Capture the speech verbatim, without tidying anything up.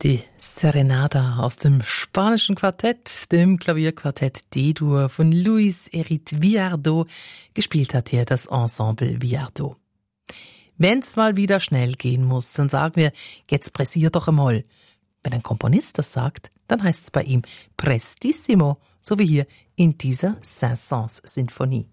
Die Serenada aus dem spanischen Quartett, dem Klavierquartett D-Dur von Luis Erit Viardot. Gespielt hat hier das Ensemble Viardot. Wenn's mal wieder schnell gehen muss, dann sagen wir, jetzt pressier doch einmal. Wenn ein Komponist das sagt, dann heißt's bei ihm prestissimo, so wie hier in dieser Saint-Saëns-Sinfonie.